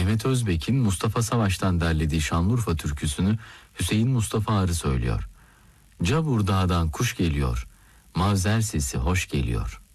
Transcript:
Mehmet Özbek'in Mustafa Savaş'tan derlediği Şanlıurfa türküsünü Hüseyin Mustafa Arı söylüyor. Cabur dağdan kuş geliyor, mavzer sesi hoş geliyor.